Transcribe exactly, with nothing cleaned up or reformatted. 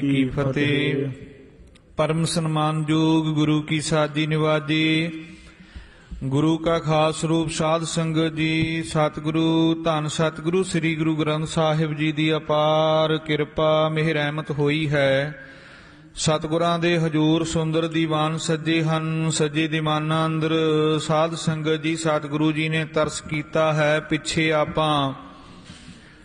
ਕੀ ਫਤਿਹ। ਪਰਮ ਸਨਮਾਨਯੋਗ ਗੁਰੂ ਕੀ ਸਾਜੀ ਨਿਵਾਜੀ, ਗੁਰੂ ਕਾ ਖਾਸ ਰੂਪ ਸਾਧ ਸੰਗਤ ਜੀ, ਸਤਿਗੁਰੂ ਧੰਨ ਸਤਿਗੁਰੂ ਸ੍ਰੀ ਗੁਰੂ ਗ੍ਰੰਥ ਸਾਹਿਬ ਜੀ ਦੀ ਅਪਾਰ ਕਿਰਪਾ ਮਿਹਰ ਰਹਿਮਤ ਹੋਈ ਹੈ। ਸਤਿਗੁਰਾਂ ਦੇ ਹਜੂਰ ਸੁੰਦਰ ਦੀਵਾਨ ਸੱਜੇ ਹਨ। ਸੱਜੇ ਦੀਵਾਨਾਂ ਅੰਦਰ ਸਾਧ ਸੰਗਤ ਜੀ ਸਤਿਗੁਰੂ ਜੀ ਨੇ ਤਰਸ ਕੀਤਾ ਹੈ। ਪਿੱਛੇ ਆਪਾਂ